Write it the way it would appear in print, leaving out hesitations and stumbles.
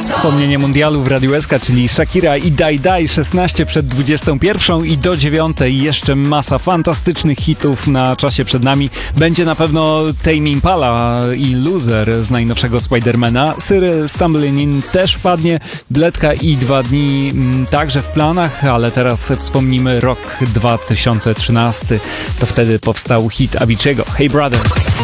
Wspomnienie mundialu w Radiu SK, czyli Shakira i Dai Dai, 16 przed 21 i do 9 jeszcze masa fantastycznych hitów na czasie przed nami. Będzie na pewno Tame Impala i Loser z najnowszego Spidermana. Syry Stumbling In też padnie, Bledka i 2 dni także w planach, ale teraz wspomnimy rok 2013. To wtedy powstał hit Avicii'ego, Hey Brother.